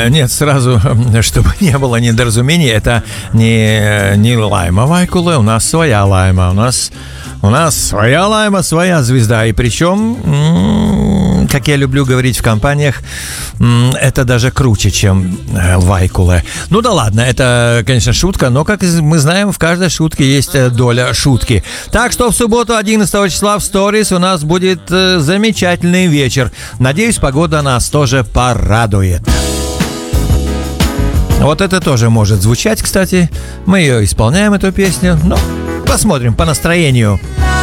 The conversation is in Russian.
Нет, сразу, чтобы не было недоразумений, это не Лайма Вайкуле, у нас своя Лайма, у нас своя Лайма, своя звезда, и причем, как я люблю говорить в компаниях, это даже круче, чем Вайкуле. Ну да ладно, это, конечно, шутка, но, как мы знаем, в каждой шутке есть доля шутки. Так что в субботу 11 числа в Stories у нас будет замечательный вечер. Надеюсь, погода нас тоже порадует. Вот это тоже может звучать, кстати. Мы ее исполняем, эту песню. Ну, посмотрим по настроению.